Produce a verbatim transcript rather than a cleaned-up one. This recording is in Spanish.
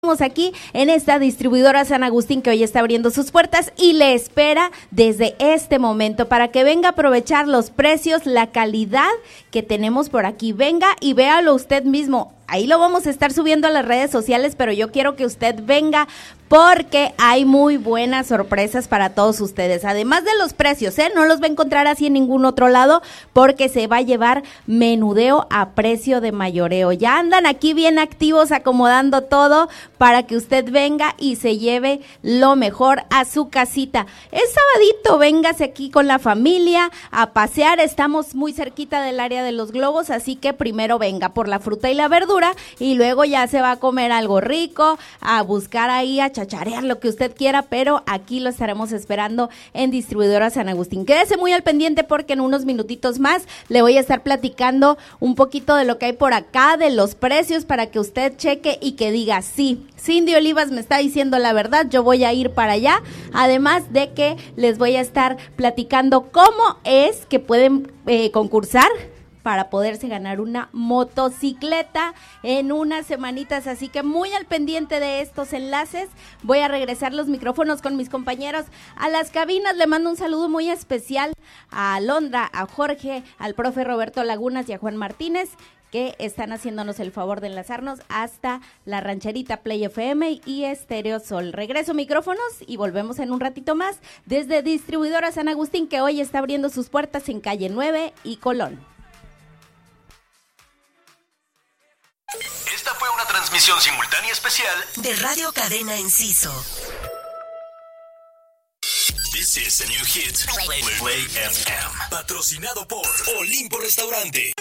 Estamos aquí en esta distribuidora San Agustín que hoy está abriendo sus puertas y le espera desde este momento para que venga a aprovechar los precios, la calidad que tenemos por aquí. Venga y véalo usted mismo. Ahí lo vamos a estar subiendo a las redes sociales, pero yo quiero que usted venga porque hay muy buenas sorpresas para todos ustedes. Además de los precios, ¿eh? No los va a encontrar así en ningún otro lado porque se va a llevar menudeo a precio de mayoreo. Ya andan aquí bien activos acomodando todo para que usted venga y se lleve lo mejor a su casita. Es sabadito, véngase aquí con la familia a pasear. Estamos muy cerquita del área de los globos, así que primero venga por la fruta y la verdura y luego ya se va a comer algo rico, a buscar ahí, a chacharear lo que usted quiera, pero aquí lo estaremos esperando en Distribuidora San Agustín. Quédese muy al pendiente porque en unos minutitos más le voy a estar platicando un poquito de lo que hay por acá, de los precios, para que usted cheque y que diga sí. Cindy Olivas me está diciendo la verdad, yo voy a ir para allá, además de que les voy a estar platicando cómo es que pueden eh, concursar para poderse ganar una motocicleta en unas semanitas, así que muy al pendiente de estos enlaces. Voy a regresar los micrófonos con mis compañeros a las cabinas. Le mando un saludo muy especial a Alondra, a Jorge, al profe Roberto Lagunas y a Juan Martínez, que están haciéndonos el favor de enlazarnos hasta la rancherita Play F M y Estéreo Sol. Regreso micrófonos y volvemos en un ratito más desde Distribuidora San Agustín, que hoy está abriendo sus puertas en Calle nueve y Colón. Esta fue una transmisión simultánea especial de Radio Cadena Enciso. This is a new hit. Play, Play F M. Patrocinado por Olimpo Restaurante.